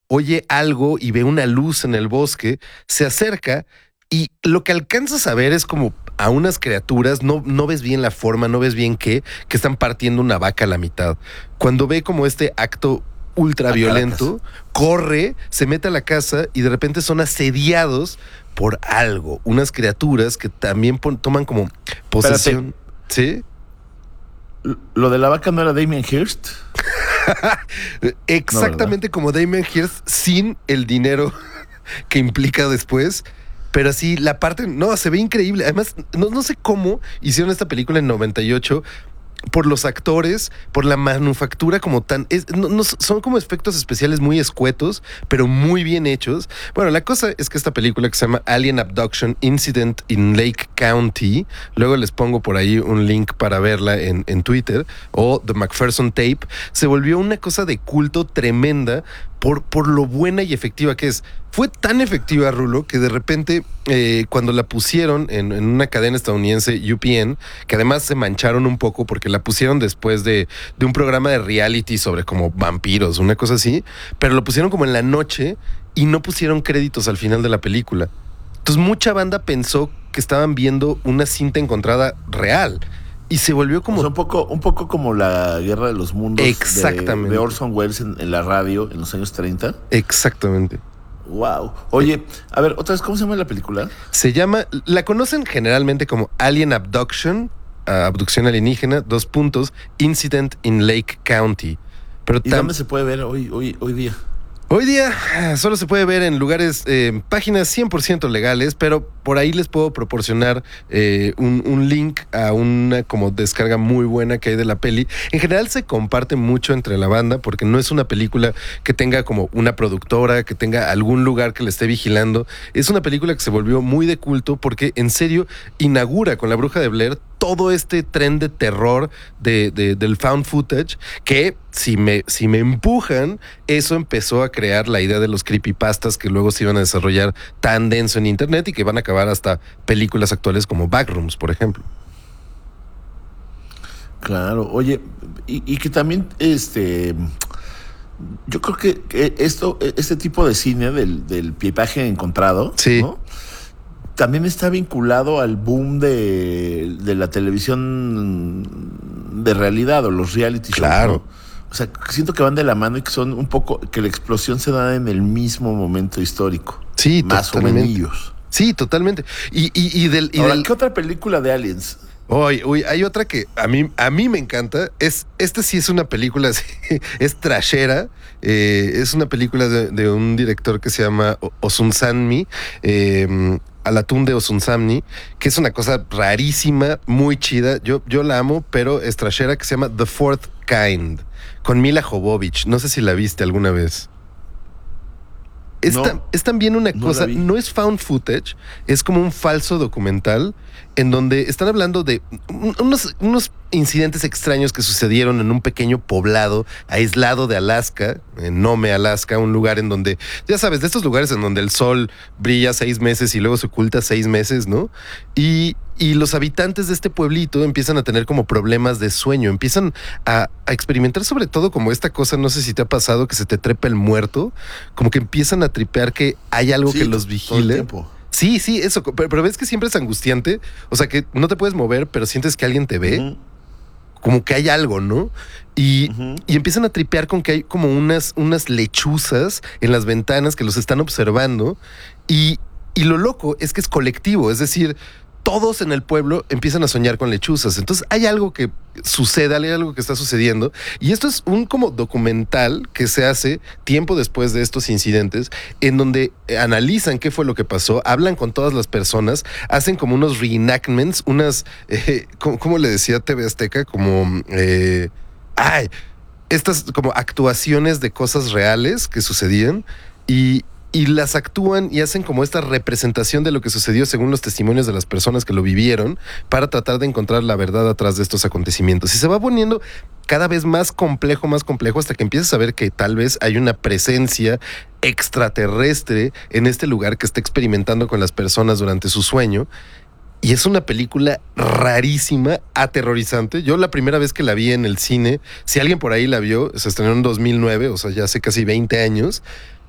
oye algo y ve una luz en el bosque, se acerca y lo que alcanzas a ver es como a unas criaturas, no ves bien la forma, no ves bien qué, que están partiendo una vaca a la mitad. Cuando ve como este acto ultra violento, corre, se mete a la casa y de repente son asediados por algo, unas criaturas que también toman como posesión. ¿Sí? ¿Lo de la vaca no era Damien Hirst? Exactamente no, como Damien Hirst, sin el dinero que implica después. Pero sí, la parte, no, se ve increíble. Además, no sé cómo hicieron esta película en 98, por los actores, por la manufactura como tan... son como efectos especiales muy escuetos, pero muy bien hechos. Bueno, la cosa es que esta película que se llama Alien Abduction Incident in Lake County, luego les pongo por ahí un link para verla en Twitter, o The McPherson Tape, se volvió una cosa de culto tremenda por lo buena y efectiva que es. Fue tan efectiva, Rulo, que de repente cuando la pusieron en una cadena estadounidense, UPN, que además se mancharon un poco porque la pusieron después de un programa de reality sobre como vampiros, una cosa así, pero lo pusieron como en la noche y no pusieron créditos al final de la película. Entonces mucha banda pensó que estaban viendo una cinta encontrada real. Y se volvió como... O sea, un poco como la Guerra de los Mundos. Exactamente. De Orson Welles en la radio en los años 30. Exactamente. Wow. Oye, a ver, otra vez, ¿cómo se llama la película? Se llama... La conocen generalmente como Alien Abduction, abducción alienígena, Incident in Lake County. Pero ¿Y dónde se puede ver hoy día? Hoy día solo se puede ver en lugares, páginas 100% legales, pero por ahí les puedo proporcionar un link a una como descarga muy buena que hay de la peli. En general se comparte mucho entre la banda porque no es una película que tenga como una productora, que tenga algún lugar que le esté vigilando. Es una película que se volvió muy de culto porque en serio inaugura con La Bruja de Blair todo este tren de terror del found footage que si me empujan, eso empezó a crear la idea de los creepypastas que luego se iban a desarrollar tan denso en internet y que van a acabar hasta películas actuales como Backrooms, por ejemplo. Claro, oye, y que también yo creo que este tipo de cine del pietaje encontrado, sí, ¿no? También está vinculado al boom de la televisión de realidad o los reality shows. Claro. ¿No? O sea, siento que van de la mano y que son un poco, que la explosión se da en el mismo momento histórico. Sí, más totalmente. o menos. Sí, totalmente. Ahora, ¿qué otra película de Aliens? Uy, hay otra que a mí me encanta. Esta sí es una película, así, es trashera. Es una película de un director que se llama Osunsanmi, Alatun de Osunsanmi, que es una cosa rarísima, muy chida. Yo la amo, pero es trashera, que se llama The Fourth Kind, con Mila Jovovich. No sé si la viste alguna vez. Es también una cosa, no es found footage, es como un falso documental en donde están hablando de unos incidentes extraños que sucedieron en un pequeño poblado aislado de Alaska, en Nome, Alaska, un lugar en donde, ya sabes, de estos lugares en donde el sol brilla 6 meses y luego se oculta 6 meses, ¿no? Y los habitantes de este pueblito empiezan a tener como problemas de sueño, empiezan a experimentar sobre todo como esta cosa, no sé si te ha pasado, que se te trepa el muerto, como que empiezan a tripear que hay algo que los vigile. Sí, eso, pero ves que siempre es angustiante, o sea que no te puedes mover, pero sientes que alguien te ve. Uh-huh. Como que hay algo, ¿no? Y empiezan a tripear con que hay como unas lechuzas en las ventanas que los están observando. Y lo loco es que es colectivo, es decir, todos en el pueblo empiezan a soñar con lechuzas. Entonces hay algo que sucede, hay algo que está sucediendo. Y esto es un como documental que se hace tiempo después de estos incidentes, en donde analizan qué fue lo que pasó, hablan con todas las personas, hacen como unos reenactments, unas, ¿cómo le decía TV Azteca? Como, estas como actuaciones de cosas reales que sucedían y las actúan y hacen como esta representación de lo que sucedió según los testimonios de las personas que lo vivieron para tratar de encontrar la verdad atrás de estos acontecimientos. Y se va poniendo cada vez más complejo hasta que empiezas a ver que tal vez hay una presencia extraterrestre en este lugar que está experimentando con las personas durante su sueño. Y es una película rarísima, aterrorizante. Yo la primera vez que la vi en el cine, si alguien por ahí la vio, se estrenó en 2009, o sea, ya hace casi 20 años.